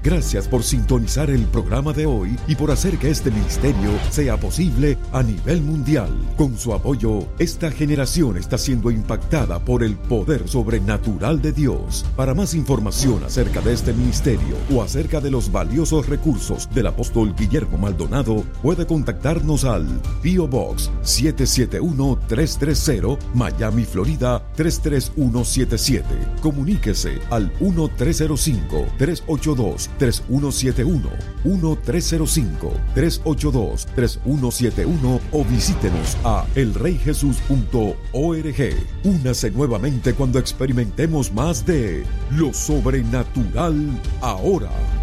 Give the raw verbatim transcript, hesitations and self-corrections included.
Gracias por sintonizar el programa de hoy y por hacer que este ministerio sea posible a nivel mundial. Con su apoyo, esta generación está siendo impactada por el poder sobrenatural de Dios. Para más información acerca de este ministerio o acerca de los valiosos recursos del apóstol Guillermo Maldonado, puede contactarnos al P O Box siete siete uno tres tres cero, Miami, Florida tres tres uno siete siete. Comuníquese al uno tres cero cinco, tres ocho dos, tres uno siete uno, uno tres cero cinco, tres ocho dos, tres uno siete uno o visítenos a el rey jesús punto org. Únase nuevamente cuando experimentemos más de lo sobrenatural ahora.